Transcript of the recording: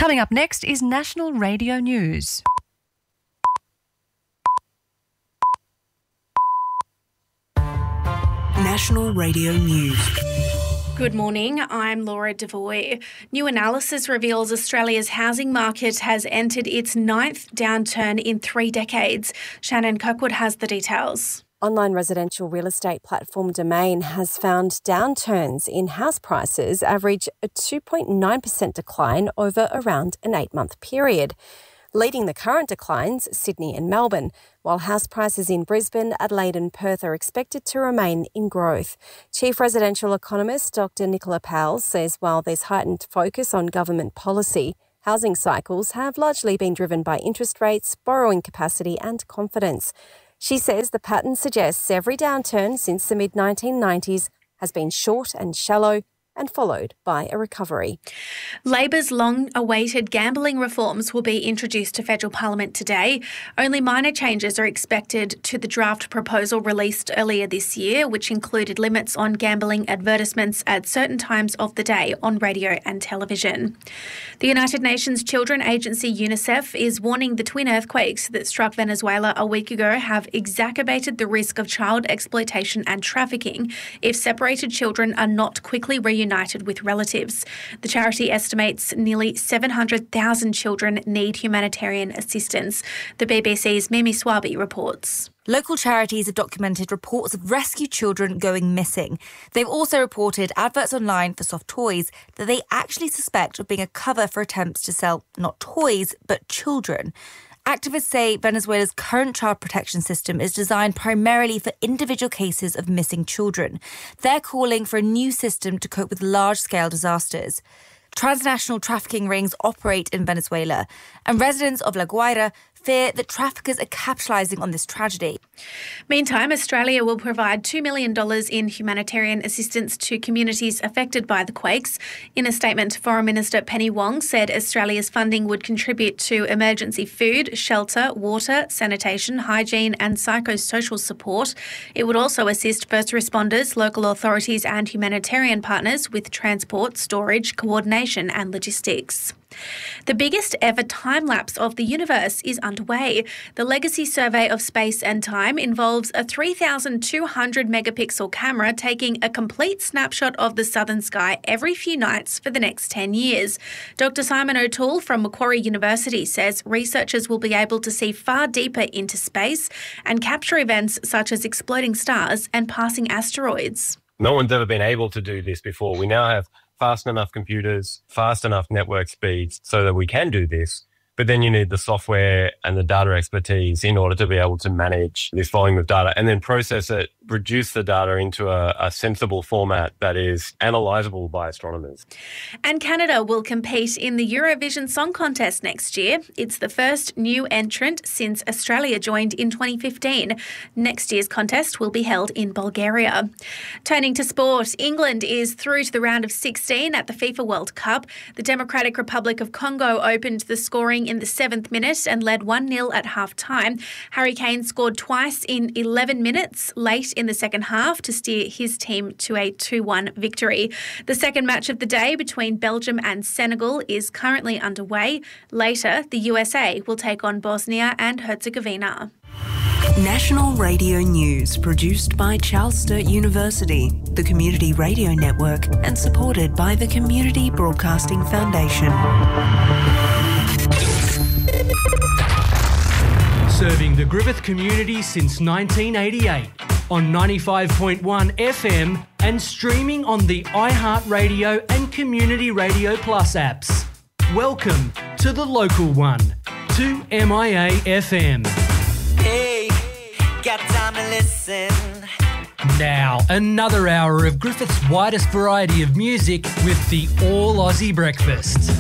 Coming up next is National Radio News. National Radio News. Good morning, I'm Laura Devoy. New analysis reveals Australia's housing market has entered its 9th downturn in 3 decades. Shannon Kirkwood has the details. Online residential real estate platform Domain has found downturns in house prices average a 2.9% decline over around an 8-month period. Leading the current declines, Sydney and Melbourne, while house prices in Brisbane, Adelaide and Perth are expected to remain in growth. Chief residential economist Dr Nicola Powell says while there's heightened focus on government policy, housing cycles have largely been driven by interest rates, borrowing capacity and confidence. She says the pattern suggests every downturn since the mid-1990s has been short and shallow and followed by a recovery. Labor's long-awaited gambling reforms will be introduced to federal parliament today. Only minor changes are expected to the draft proposal released earlier this year, which included limits on gambling advertisements at certain times of the day on radio and television. The United Nations Children Agency UNICEF is warning the twin earthquakes that struck Venezuela a week ago have exacerbated the risk of child exploitation and trafficking if separated children are not quickly reunited with relatives. The charity estimates nearly 700,000 children need humanitarian assistance. The BBC's Mimi Swaby reports. Local charities have documented reports of rescued children going missing. They've also reported adverts online for soft toys that they actually suspect of being a cover for attempts to sell not toys, but children. Activists say Venezuela's current child protection system is designed primarily for individual cases of missing children. They're calling for a new system to cope with large-scale disasters. Transnational trafficking rings operate in Venezuela, and residents of La Guaira fear that traffickers are capitalising on this tragedy. Meantime, Australia will provide $2 million in humanitarian assistance to communities affected by the quakes. In a statement, Foreign Minister Penny Wong said Australia's funding would contribute to emergency food, shelter, water, sanitation, hygiene and psychosocial support. It would also assist first responders, local authorities and humanitarian partners with transport, storage, coordination and logistics. The biggest ever time-lapse of the universe is underway. The Legacy Survey of Space and Time involves a 3,200 megapixel camera taking a complete snapshot of the southern sky every few nights for the next 10 years. Dr. Simon O'Toole from Macquarie University says researchers will be able to see far deeper into space and capture events such as exploding stars and passing asteroids. No one's ever been able to do this before. We now have fast enough computers, fast enough network speeds so that we can do this. But then you need the software and the data expertise in order to be able to manage this volume of data and then process it, reduce the data into a sensible format that is analysable by astronomers. And Canada will compete in the Eurovision Song Contest next year. It's the first new entrant since Australia joined in 2015. Next year's contest will be held in Bulgaria. Turning to sport, England is through to the round of 16 at the FIFA World Cup. The Democratic Republic of Congo opened the scoring in the 7th minute and led 1-0 at half-time. Harry Kane scored twice in 11 minutes late in the second half to steer his team to a 2-1 victory. The second match of the day between Belgium and Senegal is currently underway. Later, the USA will take on Bosnia and Herzegovina. National Radio News, produced by Charles Sturt University, the Community Radio Network, and supported by the Community Broadcasting Foundation. Serving the Griffith community since 1988 on 95.1 FM and streaming on the iHeartRadio and Community Radio Plus apps. Welcome to the local one, 2MIA FM. Hey, got time to listen. Now, another hour of Griffith's widest variety of music with the All Aussie Breakfast.